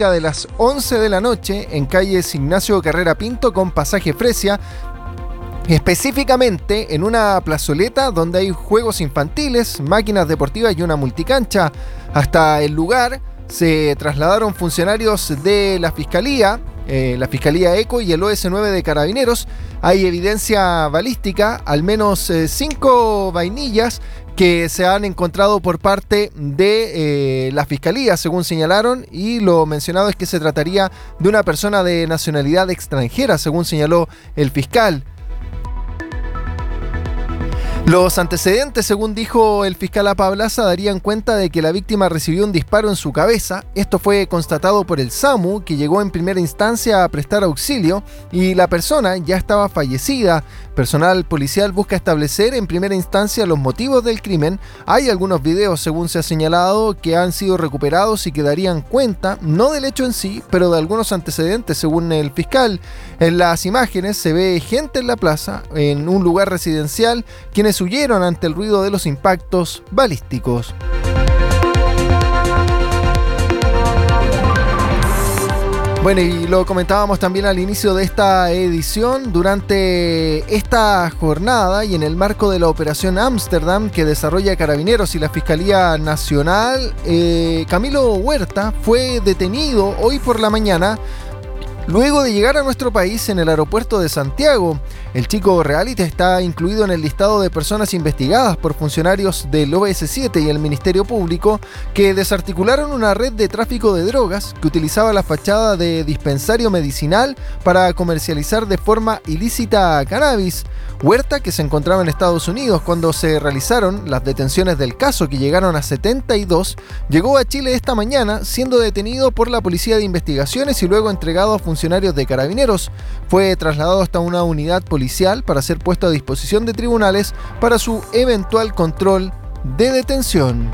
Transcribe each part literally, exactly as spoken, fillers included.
cerca de las once de la noche en calles Ignacio Carrera Pinto con pasaje Fresia, específicamente en una plazoleta donde hay juegos infantiles, máquinas deportivas y una multicancha. Hasta el lugar se trasladaron funcionarios de la Fiscalía, eh, la Fiscalía ECO y el O S nueve de Carabineros. Hay evidencia balística, al menos eh, cinco vainillas que se han encontrado por parte de eh, la Fiscalía, según señalaron, y lo mencionado es que se trataría de una persona de nacionalidad extranjera, según señaló el fiscal. Los antecedentes, según dijo el fiscal Apablaza, darían cuenta de que la víctima recibió un disparo en su cabeza. Esto fue constatado por el SAMU, que llegó en primera instancia a prestar auxilio, y la persona ya estaba fallecida. Personal policial busca establecer en primera instancia los motivos del crimen. Hay algunos videos, según se ha señalado, que han sido recuperados y que darían cuenta, no del hecho en sí, pero de algunos antecedentes, según el fiscal. En las imágenes se ve gente en la plaza, en un lugar residencial, quienes huyeron ante el ruido de los impactos balísticos. Bueno, y lo comentábamos también al inicio de esta edición. Durante esta jornada y en el marco de la Operación Ámsterdam que desarrolla Carabineros y la Fiscalía Nacional, eh, Camilo Huerta fue detenido hoy por la mañana luego de llegar a nuestro país en el aeropuerto de Santiago. El chico reality está incluido en el listado de personas investigadas por funcionarios del O S siete y el Ministerio Público que desarticularon una red de tráfico de drogas que utilizaba la fachada de dispensario medicinal para comercializar de forma ilícita cannabis. Huerta, que se encontraba en Estados Unidos cuando se realizaron las detenciones del caso, que llegaron a setenta y dos, llegó a Chile esta mañana siendo detenido por la Policía de Investigaciones y luego entregado a funcionarios de Carabineros. Fue trasladado hasta una unidad policial para ser puesto a disposición de tribunales para su eventual control de detención.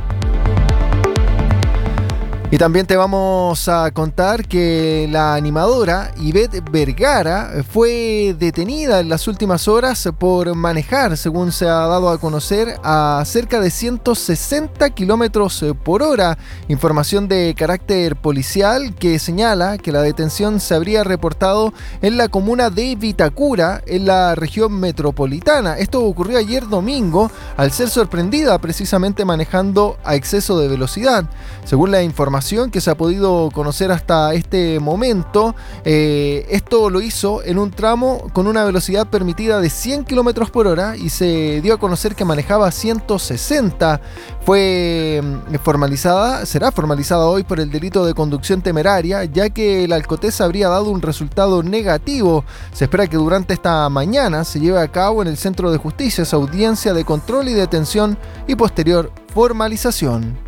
Y también te vamos a contar que la animadora Ivette Vergara fue detenida en las últimas horas por manejar, según se ha dado a conocer, a cerca de ciento sesenta kilómetros por hora. Información de carácter policial que señala que la detención se habría reportado en la comuna de Vitacura, en la región metropolitana. Esto ocurrió ayer domingo al ser sorprendida precisamente manejando a exceso de velocidad. Según la información que se ha podido conocer hasta este momento, eh, esto lo hizo en un tramo con una velocidad permitida de cien kilómetros por hora y se dio a conocer que manejaba ciento sesenta. Fue formalizada, será formalizada hoy por el delito de conducción temeraria, ya que el alcotés habría dado un resultado negativo. Se espera que durante esta mañana se lleve a cabo en el Centro de Justicia esa audiencia de control y detención y posterior formalización.